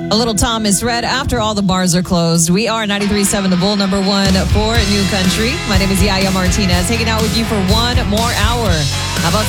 A little Thomas Red after all the bars are closed. We are 93.7 The Bull, number one for New Country. My name is Yaya Martinez, hanging out with you for one more hour. How about